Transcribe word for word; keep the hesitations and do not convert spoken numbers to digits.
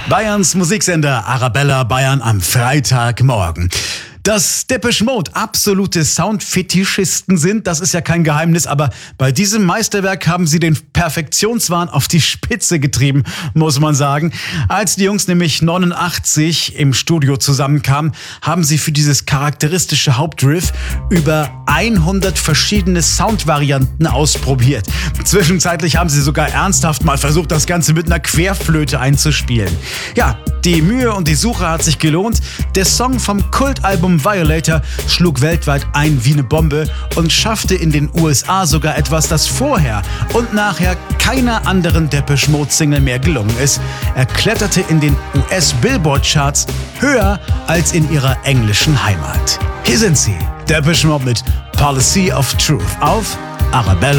Bayerns Musiksender Arabella Bayern am Freitagmorgen. Dass Depeche Mode absolute Soundfetischisten sind, das ist ja kein Geheimnis, aber bei diesem Meisterwerk haben sie den Perfektionswahn auf die Spitze getrieben, muss man sagen. Als die Jungs nämlich neunundachtzig im Studio zusammenkamen, haben sie für dieses charakteristische Hauptriff über hundert verschiedene Soundvarianten ausprobiert. Zwischenzeitlich haben sie sogar ernsthaft mal versucht, das Ganze mit einer Querflöte einzuspielen. Ja, die Mühe und die Suche hat sich gelohnt. Der Song vom Kultalbum Violator schlug weltweit ein wie eine Bombe und schaffte in den U S A sogar etwas, das vorher und nachher keiner anderen Depeche Mode Single mehr gelungen ist. Er kletterte in den U S Billboard Charts höher als in ihrer englischen Heimat. Hier sind sie, Depeche Mode mit Policy of Truth auf Arabella.